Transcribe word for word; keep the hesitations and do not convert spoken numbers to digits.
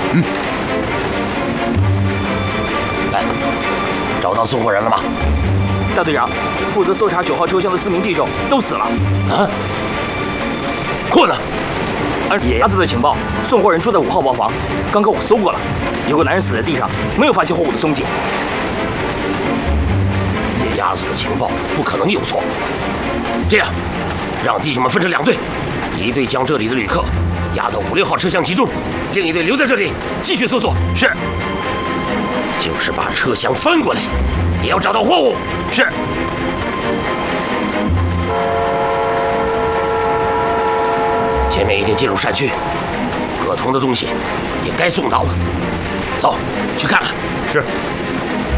嗯。来，找到送货人了吗？ 大队长，负责搜查九号车厢的四名弟兄都死了。 啊？货呢？ 按野鸭子的情报，送货人住在五号包房。刚刚我搜过了，有个男人死在地上，没有发现货物的踪迹。 野鸭子的情报不可能有错。这样，让弟兄们分成两队，一队将这里的旅客押到五六号车厢集中，另一队留在这里继续搜索。是。就是把车厢翻过来，也要找到货物。是。 前面已经进入山区，葛彤的东西也该送到了。走，去看看。 是。